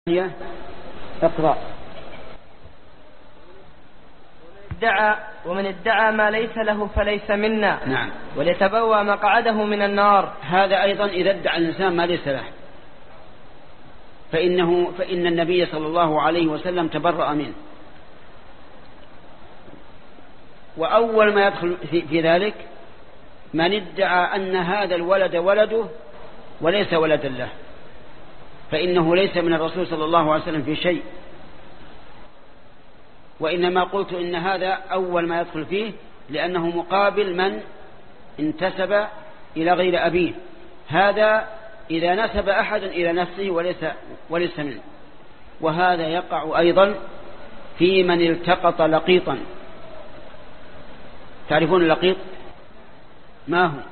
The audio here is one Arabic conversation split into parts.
اقرأ. ومن ادعى ما ليس له فليس منا. نعم. وليتبوأ مقعده من النار. هذا أيضا إذا ادعى الإنسان ما ليس له فإن النبي صلى الله عليه وسلم تبرأ منه. وأول ما يدخل في ذلك من ادعى أن هذا الولد ولده وليس ولدا له، فإنه ليس من الرسول صلى الله عليه وسلم في شيء. وإنما قلت إن هذا أول ما يدخل فيه لأنه مقابل من انتسب إلى غير أبيه. هذا إذا نسب أحد إلى نفسه وليس منه. وهذا يقع أيضا في من التقط لقيطا. تعرفون اللقيط ما هو؟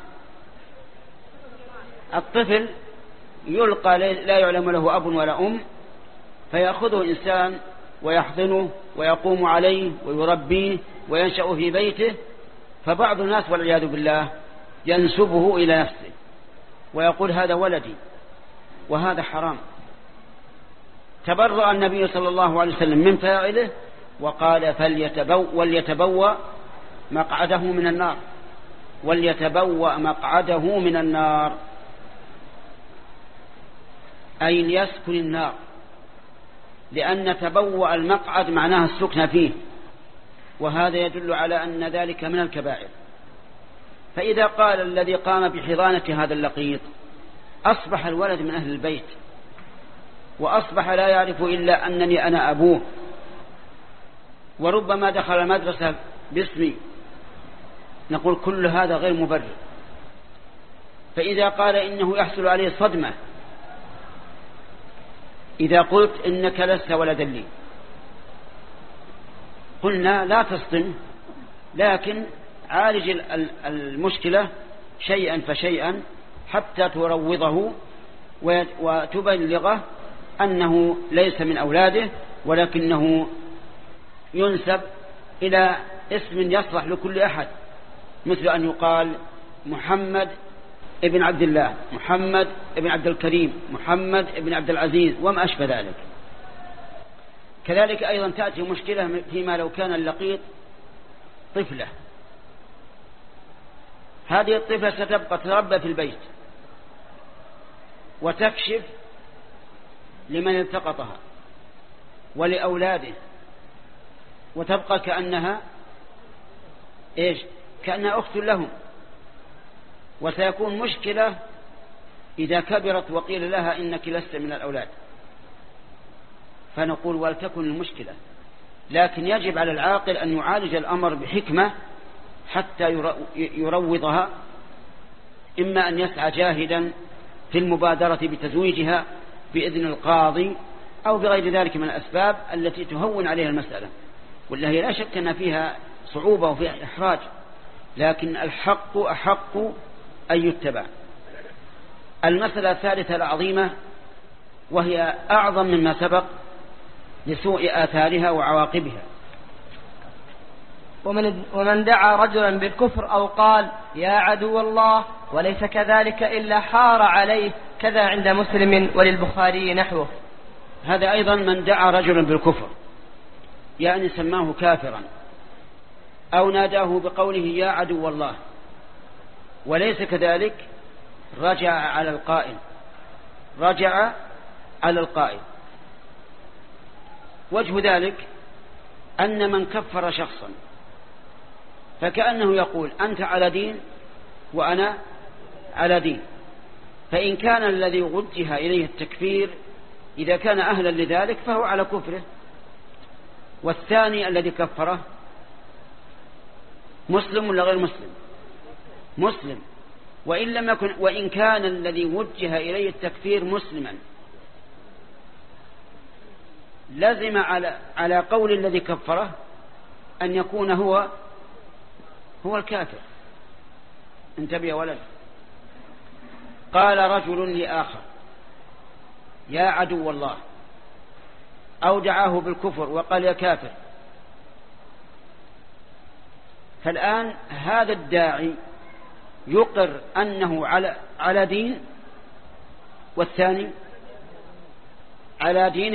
الطفل يلقى لا يعلم له أب ولا أم، فيأخذه إنسان ويحضنه ويقوم عليه ويربيه وينشأ في بيته. فبعض الناس والعياذ بالله ينسبه إلى نفسه ويقول هذا ولدي، وهذا حرام. تبرأ النبي صلى الله عليه وسلم من فاعله وقال وليتبوأ مقعده من النار. وليتبوأ مقعده من النار أي ليسكن النار، لأن تبوأ المقعد معناها السكن فيه، وهذا يدل على أن ذلك من الكبائر. فإذا قال الذي قام بحضانة هذا اللقيط أصبح الولد من أهل البيت، وأصبح لا يعرف إلا أنني أنا أبوه، وربما دخل المدرسة باسمي، نقول كل هذا غير مبرر. فإذا قال إنه يحصل عليه صدمة إذا قلت إنك لست ولدا لي، قلنا لا تصدم، لكن عالج المشكلة شيئا فشيئا حتى تروضه وتبلغه أنه ليس من أولاده، ولكنه ينسب إلى اسم يصلح لكل أحد، مثل أن يقال محمد ابن عبد الله، محمد ابن عبد الكريم، محمد ابن عبد العزيز، وما أشبه ذلك. كذلك أيضا تأتي مشكلة فيما لو كان اللقيط طفلة. هذه الطفلة ستبقى تربى في البيت وتكشف لمن التقطها ولأولاده، وتبقى كأنها كأنها أخت لهم. وسيكون مشكلة إذا كبرت وقيل لها إنك لست من الأولاد، فنقول ولتكن المشكلة. لكن يجب على العاقل أن يعالج الأمر بحكمة حتى يروضها، إما أن يسعى جاهدا في المبادرة بتزويجها بإذن القاضي أو بغير ذلك من الأسباب التي تهون عليها المسألة، والله لا شك أن فيها صعوبة وفيها إحراج، لكن الحق أحق أن يتبع. المسألة الثالثة العظيمة وهي أعظم مما سبق لسوء آثارها وعواقبها. ومن دعا رجلا بالكفر أو قال يا عدو الله وليس كذلك إلا حار عليه، كذا عند مسلم وللبخاري نحوه. هذا أيضا من دعا رجلا بالكفر، يعني سماه كافرا أو ناداه بقوله يا عدو الله وليس كذلك، رجع على القائل. وجه ذلك أن من كفر شخصا فكأنه يقول أنت على دين وأنا على دين، فإن كان الذي وجه إليه التكفير إذا كان أهلا لذلك فهو على كفره، والثاني الذي كفره مسلم ولا غير مسلم؟ مسلم. وإن كان الذي وجه إليه التكفير مسلما لزم على قول الذي كفره أن يكون هو الكافر. انتبه يا ولد. قال رجل لآخر يا عدو الله أو دعاه بالكفر وقال يا كافر، فالآن هذا الداعي يقر أنه على دين والثاني على دين